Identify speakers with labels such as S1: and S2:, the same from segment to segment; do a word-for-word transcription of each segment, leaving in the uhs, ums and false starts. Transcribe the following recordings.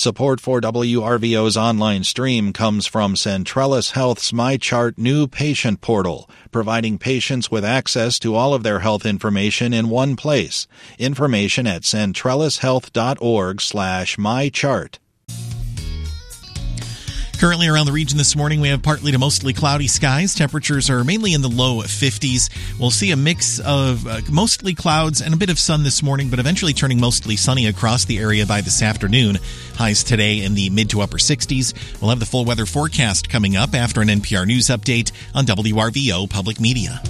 S1: Support for W R V O's online stream comes from Centrellis Health's MyChart new patient portal, providing patients with access to all of their health information in one place. Information at centrellishealth.org slash mychart.
S2: Currently around the region this morning, we have partly to mostly cloudy skies. Temperatures are mainly in the low fifties. We'll see a mix of uh, mostly clouds and a bit of sun this morning, but eventually turning mostly sunny across the area by this afternoon. Highs today in the mid to upper sixties. We'll have the full weather forecast coming up after an N P R News update on W R V O Public Media.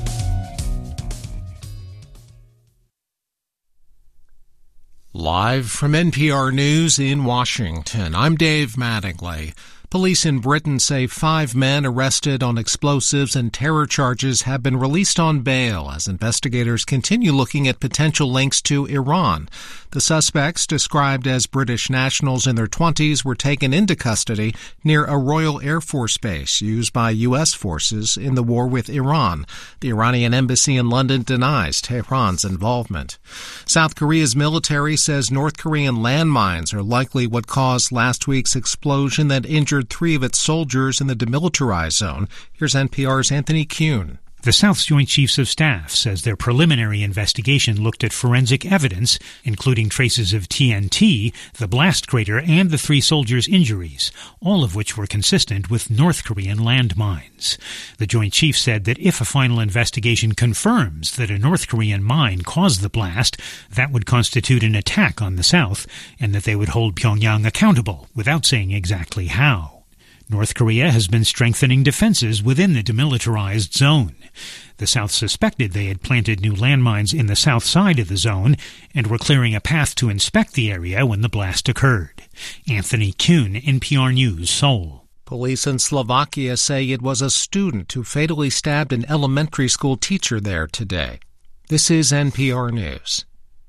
S3: Live from N P R News in Washington, I'm Dave Mattingly. Police in Britain say five men arrested on explosives and terror charges have been released on bail as investigators continue looking at potential links to Iran. The suspects, described as British nationals in their twenties, were taken into custody near a Royal Air Force base used by U S forces in the war with Iran. The Iranian embassy in London denies Tehran's involvement. South Korea's military says North Korean landmines are likely what caused last week's explosion that injured three of its soldiers in the demilitarized zone. Here's N P R's Anthony Kuhn.
S4: The South's Joint Chiefs of Staff says their preliminary investigation looked at forensic evidence, including traces of T N T, the blast crater, and the three soldiers' injuries, all of which were consistent with North Korean landmines. The Joint Chiefs said that if a final investigation confirms that a North Korean mine caused the blast, that would constitute an attack on the South, and that they would hold Pyongyang accountable, without saying exactly how. North Korea has been strengthening defenses within the demilitarized zone. The South suspected they had planted new landmines in the south side of the zone and were clearing a path to inspect the area when the blast occurred. Anthony Kuhn, N P R News, Seoul.
S3: Police in Slovakia say it was a student who fatally stabbed an elementary school teacher there today. This is N P R News.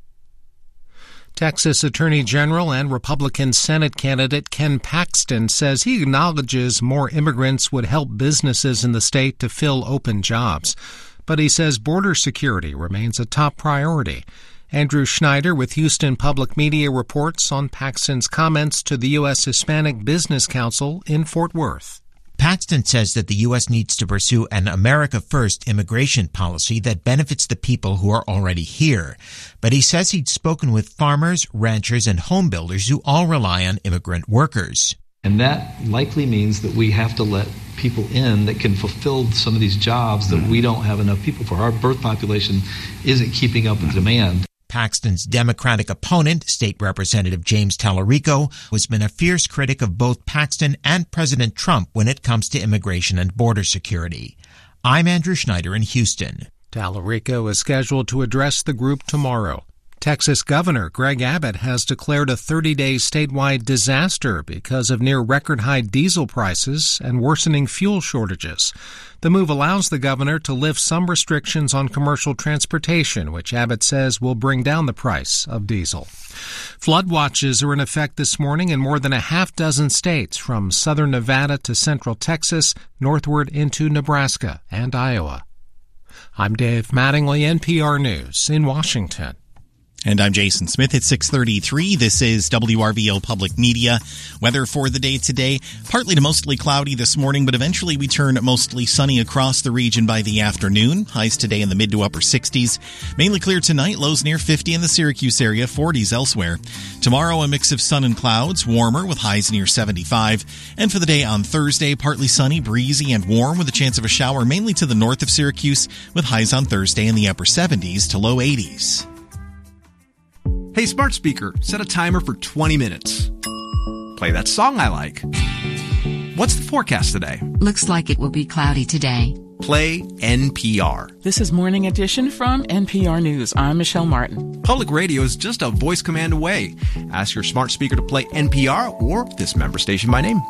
S3: Texas Attorney General and Republican Senate candidate Ken Paxton says he acknowledges more immigrants would help businesses in the state to fill open jobs. But he says border security remains a top priority. Andrew Schneider with Houston Public Media reports on Paxton's comments to the U S Hispanic Business Council in Fort Worth.
S5: Paxton says that the U S needs to pursue an America First immigration policy that benefits the people who are already here. But he says he'd spoken with farmers, ranchers, and home builders who all rely on immigrant workers.
S6: And that likely means that we have to let people in that can fulfill some of these jobs that we don't have enough people for. Our birth population isn't keeping up with demand.
S5: Paxton's Democratic opponent, State Representative James Tallarico, has been a fierce critic of both Paxton and President Trump when it comes to immigration and border security. I'm Andrew Schneider in Houston.
S3: Tallarico is scheduled to address the group tomorrow. Texas Governor Greg Abbott has declared a thirty-day statewide disaster because of near-record-high diesel prices and worsening fuel shortages. The move allows the governor to lift some restrictions on commercial transportation, which Abbott says will bring down the price of diesel. Flood watches are in effect this morning in more than a half dozen states, from southern Nevada to central Texas, northward into Nebraska and Iowa. I'm Dave Mattingly, N P R News in Washington.
S2: And I'm Jason Smith at six thirty-three. This is W R V O Public Media. Weather for the day today, partly to mostly cloudy this morning, but eventually we turn mostly sunny across the region by the afternoon. Highs today in the mid to upper sixties. Mainly clear tonight, lows near fifty in the Syracuse area, forties elsewhere. Tomorrow, a mix of sun and clouds, warmer with highs near seventy-five. And for the day on Thursday, partly sunny, breezy, and warm with a chance of a shower mainly to the north of Syracuse, with highs on Thursday in the upper seventies to low eighties.
S7: Hey, smart speaker, set a timer for twenty minutes. Play that song I like. What's the forecast today?
S8: Looks like it will be cloudy today.
S7: Play N P R.
S9: This is Morning Edition from N P R News. I'm Michelle Martin.
S7: Public radio is just a voice command away. Ask your smart speaker to play N P R or this member station by name.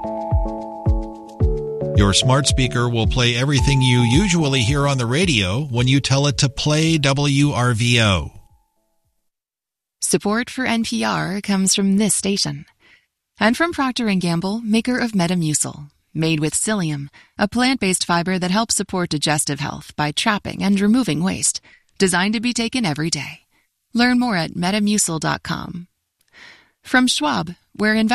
S1: Your smart speaker will play everything you usually hear on the radio when you tell it to play W R V O.
S10: Support for N P R comes from this station. And from Procter and Gamble, maker of Metamucil. Made with psyllium, a plant-based fiber that helps support digestive health by trapping and removing waste. Designed to be taken every day. Learn more at metamucil dot com. From Schwab, where investors